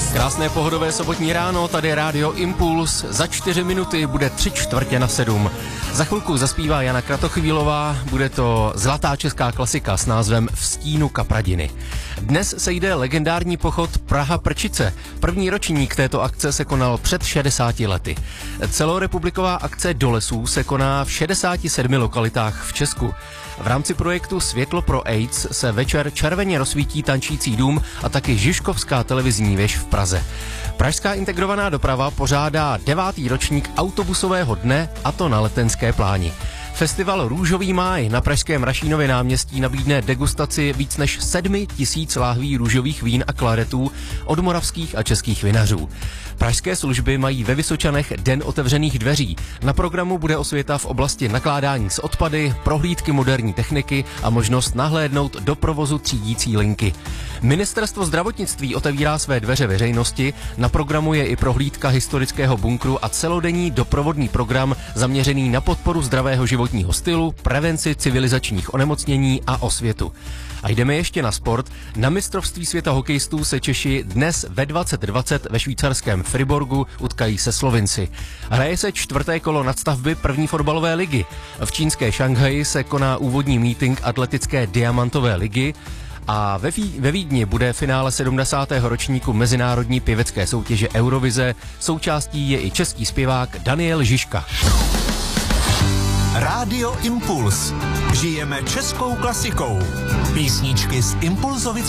Krásné pohodové sobotní ráno, tady Rádio Impuls. Za 4 minuty bude 6:45. Za chvilku zaspívá Jana Kratochvílová, bude to zlatá česká klasika s názvem V stínu kapradiny. Dnes se jde legendární pochod Praha-Prčice. První ročník této akce se konal před 60 lety. Celorepubliková akce Do lesů se koná v 67 lokalitách v Česku. V rámci projektu Světlo pro AIDS se večer červeně rozsvítí tančící dům a taky Žižkovská televizní věž v Praze. Pražská integrovaná doprava pořádá 9. ročník autobusového dne, a to na Letenské pláni. Festival Růžový máj na pražském Rašínově náměstí nabídne degustaci víc než 7 000 láhví růžových vín a klaretů od moravských a českých vinařů. Pražské služby mají ve Vysočanech Den otevřených dveří. Na programu bude osvěta v oblasti nakládání s odpady, prohlídky moderní techniky a možnost nahlédnout do provozu třídící linky. Ministerstvo zdravotnictví otevírá své dveře veřejnosti, na programu je i prohlídka historického bunkru a celodenní doprovodný program zaměřený na podporu zdravého životního stylu, prevenci civilizačních onemocnění a osvětu. A jdeme ještě na sport. Na mistrovství světa hokejistů se Češi dnes ve 20:20 ve švýcarském Friborgu utkají se Slovinci. Hraje se 4. kolo nadstavby první fotbalové ligy. V čínské Šanghaji se koná úvodní mítink atletické diamantové ligy a ve Vídni bude finále 70. ročníku mezinárodní pěvecké soutěže Eurovize. Součástí je i český zpěvák Daniel Žižka. Rádio Impuls. Žijeme českou klasikou. Písničky z Impulzovy